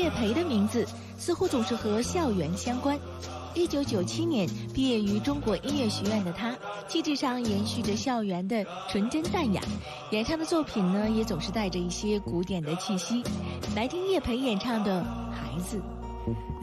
叶培的名字似乎总是和校园相关。1997年毕业于中国音乐学院的他，气质上延续着校园的纯真淡雅，演唱的作品呢也总是带着一些古典的气息。来听叶培演唱的《孩子》。